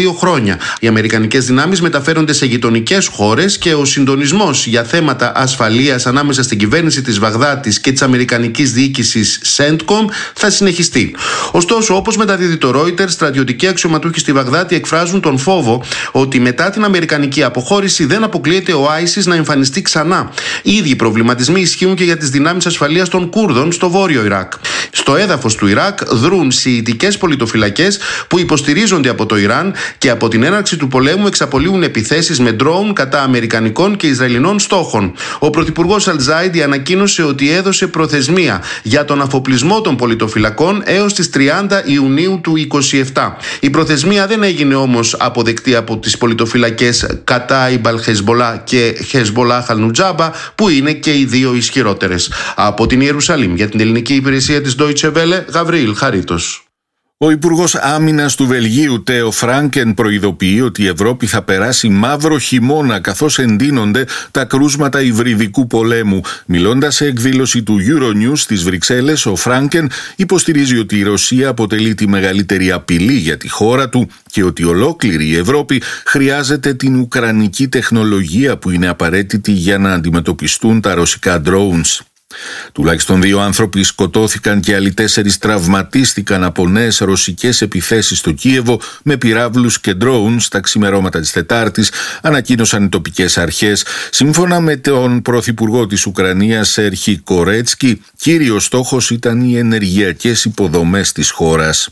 2 χρόνια. Οι αμερικανικές δυνάμεις μεταφέρονται σε γειτονικές χώρες και ο συντονισμός για θέματα ασφαλείας ανάμεσα στην κυβέρνηση της Βαγδάτης και της αμερικανικής διοίκησης CENTCOM θα συνεχιστεί. Ωστόσο, όπως μεταδίδει το Reuters, στρατιωτικοί αξιωματούχοι στη Βαγδάτη εκφράζουν τον φόβο ότι μετά την αμερικανική αποχώρηση δεν αποκλείεται ο ISIS να εμφανιστεί ξανά. Οι ίδιοι προβληματισμοί ισχύουν και για τις δυνάμεις ασφαλείας των Κούρδων στο βόρειο Ιράκ. Στο έδαφος του Ιράκ δρούν σιητικές πολιτοφυλακές που υποστηρίζονται από το Ιράν και από την έναρξη του πολέμου εξαπολύουν επιθέσεις με ντρόουν κατά αμερικανικών και ισραηλινών στόχων. Ο πρωθυπουργός Αλ-Ζάιντι ανακοίνωσε ότι έδωσε προθεσμία για τον αφοπλισμό των πολιτοφυλακών έως τις 30 Ιουνίου του 2027. Η προθεσμία δεν έγινε όμως αποδεκτή από τις πολιτοφυλακές Κατάιμπ Αλ-Χεσμπολά και Χεσμπολάχ Αλ-Νουτζάμπα, που είναι και οι δύο ισχυρότερες. Από την Ιερουσαλήμ για την ελληνική υπηρεσία της Deutsche Welle, Γαβριήλ Χαρίτος. Ο Υπουργός Άμυνας του Βελγίου, Τέο Φράνκεν, προειδοποιεί ότι η Ευρώπη θα περάσει μαύρο χειμώνα καθώς εντείνονται τα κρούσματα υβριδικού πολέμου. Μιλώντας σε εκδήλωση του Euronews στις Βρυξέλλες, ο Φράνκεν υποστηρίζει ότι η Ρωσία αποτελεί τη μεγαλύτερη απειλή για τη χώρα του και ότι ολόκληρη η Ευρώπη χρειάζεται την ουκρανική τεχνολογία που είναι απαραίτητη για να αντιμετωπιστούν τα ρωσικά drones. Τουλάχιστον 2 άνθρωποι σκοτώθηκαν και άλλοι 4 τραυματίστηκαν από νέες ρωσικές επιθέσεις στο Κίεβο με πυράβλους και ντρόουν στα ξημερώματα της Τετάρτης, ανακοίνωσαν οι τοπικές αρχές. Σύμφωνα με τον πρωθυπουργό της Ουκρανίας, Σέρχι Κορέτσκι, κύριος στόχος ήταν οι ενεργειακές υποδομές της χώρας.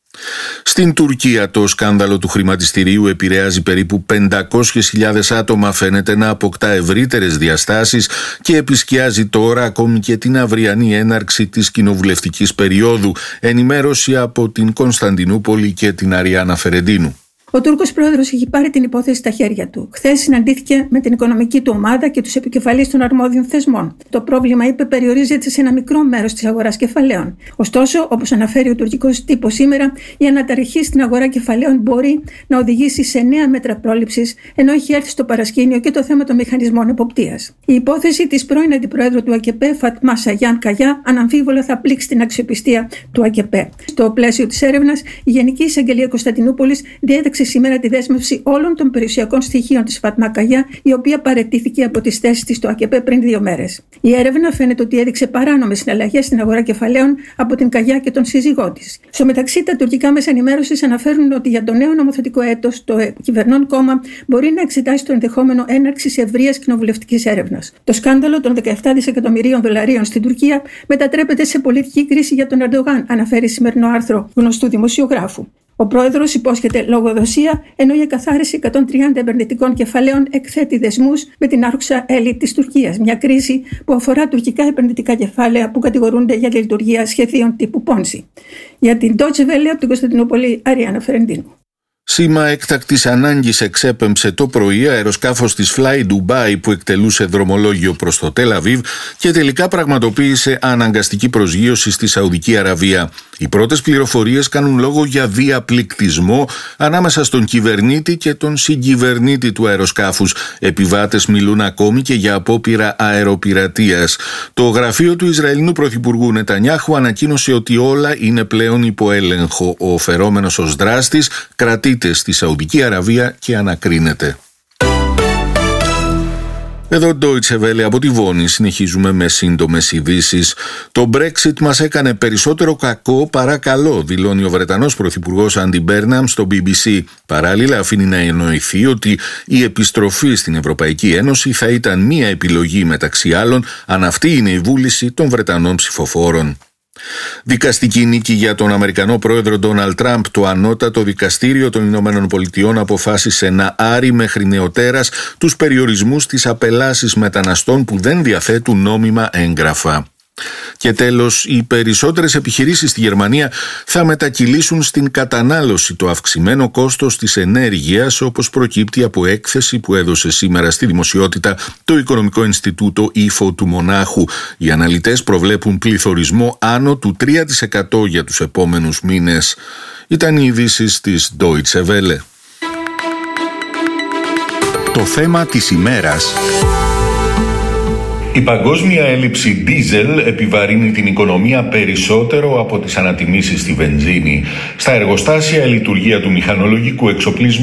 Στην Τουρκία το σκάνδαλο του χρηματιστηρίου επηρεάζει περίπου 500.000 άτομα, φαίνεται να αποκτά ευρύτερες διαστάσεις και επισκιάζει τώρα ακόμη και την αυριανή έναρξη της κοινοβουλευτικής περίοδου. Ενημέρωση από την Κωνσταντινούπολη και την Αριάννα Φερεντίνου. Ο Τούρκος πρόεδρος έχει πάρει την υπόθεση στα χέρια του. Χθες συναντήθηκε με την οικονομική του ομάδα και τους επικεφαλείς των αρμόδιων θεσμών. Το πρόβλημα, είπε, περιορίζεται σε ένα μικρό μέρος της αγοράς κεφαλαίων. Ωστόσο, όπως αναφέρει ο τουρκικός τύπος σήμερα, η αναταραχή στην αγορά κεφαλαίων μπορεί να οδηγήσει σε νέα μέτρα πρόληψης, ενώ έχει έρθει στο παρασκήνιο και το θέμα των μηχανισμών εποπτείας. Η υπόθεση της πρώην αντιπροέδρου του ΑΚΕΠΕ, Φατμά Σαγιάν Καγιά, αναμφίβολα θα πλήξει την αξιοπιστία του ΑΚΕΠΕ. Στο πλαίσιο της έρευνας, η Γενική Εισαγγελία Κωνσταντινούπολης διέταξε σήμερα τη δέσμευση όλων των περιουσιακών στοιχείων της Φατμά Καγιά, η οποία παραιτήθηκε από τις θέσεις της στο ΑΚΕΠΕ πριν 2 μέρες. Η έρευνα φαίνεται ότι έδειξε παράνομες συναλλαγές στην αγορά κεφαλαίων από την Καγιά και τον σύζυγό της. Στο μεταξύ, τα τουρκικά μέσα ενημέρωσης αναφέρουν ότι για το νέο νομοθετικό έτος το κυβερνών κόμμα μπορεί να εξετάσει το ενδεχόμενο έναρξης ευρείας κοινοβουλευτικής έρευνας. Το σκάνδαλο των 17 δισεκατομμυρίων δολαρίων στην Τουρκία μετατρέπεται σε πολιτική κρίση για τον Ερντογάν, αναφέρει σημερινό άρθρο γνωστού δημοσιογράφου. Ο πρόεδρος υπόσχεται λογοδοσία, ενώ η εκαθάριση 130 επενδυτικών κεφαλαίων εκθέτει δεσμούς με την άρχουσα έλιτ της Τουρκίας. Μια κρίση που αφορά τουρκικά επενδυτικά κεφάλαια που κατηγορούνται για λειτουργία σχεδίων τύπου Πόνση. Για την Deutsche Welle από την Κωνσταντινούπολη, Αριάννα Φερεντίνου. Σήμα έκτακτης ανάγκης εξέπεμψε το πρωί αεροσκάφος της Fly Dubai που εκτελούσε δρομολόγιο προς το Τελ Αβίβ και τελικά πραγματοποίησε αναγκαστική προσγείωση στη Σαουδική Αραβία. Οι πρώτες πληροφορίες κάνουν λόγο για διαπληκτισμό ανάμεσα στον κυβερνήτη και τον συγκυβερνήτη του αεροσκάφους. Επιβάτες μιλούν ακόμη και για απόπειρα αεροπειρατείας. Το γραφείο του Ισραηλινού Πρωθυπουργού Νετανιάχου ανακοίνωσε ότι όλα είναι πλέον υπό έλεγχο. Ο φερόμενος ως δράστης κρατείται στη Σαουδική Αραβία και ανακρίνεται. Εδώ Deutsche Welle από τη Βόνη, συνεχίζουμε με σύντομες ειδήσεις. Το Brexit μας έκανε περισσότερο κακό παρά καλό, δηλώνει ο Βρετανός Πρωθυπουργός Άντι Μπέρναμ στο BBC. Παράλληλα αφήνει να εννοηθεί ότι η επιστροφή στην Ευρωπαϊκή Ένωση θα ήταν μία επιλογή μεταξύ άλλων, αν αυτή είναι η βούληση των Βρετανών ψηφοφόρων. Δικαστική νίκη για τον Αμερικανό πρόεδρο Ντόναλντ Τραμπ. Το ανώτατο δικαστήριο των Ηνωμένων Πολιτειών αποφάσισε να άρει μέχρι νεοτέρας τους περιορισμούς στις απελάσεις μεταναστών που δεν διαθέτουν νόμιμα έγγραφα. Και τέλος, οι περισσότερες επιχειρήσεις στη Γερμανία θα μετακυλήσουν στην κατανάλωση το αυξημένο κόστος της ενέργειας, όπως προκύπτει από έκθεση που έδωσε σήμερα στη δημοσιότητα το Οικονομικό Ινστιτούτο Ifo του Μονάχου. Οι αναλυτές προβλέπουν πληθωρισμό άνω του 3% για τους επόμενους μήνες. Ήταν οι ειδήσεις της Deutsche Welle. Το θέμα της ημέρας. Η παγκόσμια έλλειψη ντίζελ επιβαρύνει την οικονομία περισσότερο από τις ανατιμήσεις στη βενζίνη. Στα εργοστάσια η λειτουργία του μηχανολογικού εξοπλισμού